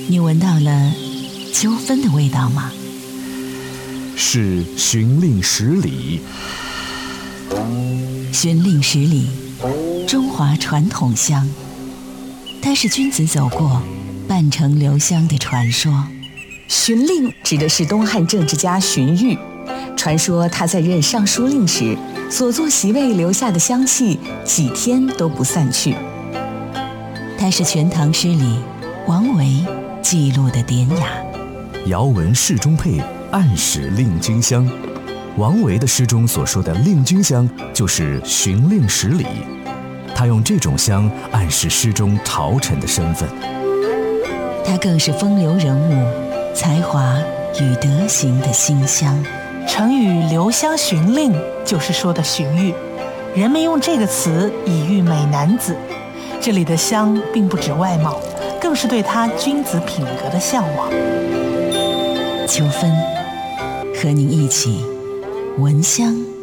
你闻到了秋分的味道吗？ 是寻令十里。 寻令十里，中华传统香，它是君子走过半程留香的传说。 荀令指的是东汉政治家荀彧，传说他在任尚书令时，所坐席位留下的香气几天都不散去。 它是《全唐诗》里王维记录的典雅。 遥闻室中佩，暗使令君香。王维的诗中所说的令君香，就是寻令十里。他用这种香暗示诗中朝臣的身份。 它更是风流人物才华与德行的馨香。 成语留香寻令就是说的荀彧，人们用这个词以喻美男子。这里的香并不指外貌，更是对他君子品格的向往。 秋分，和您一起闻香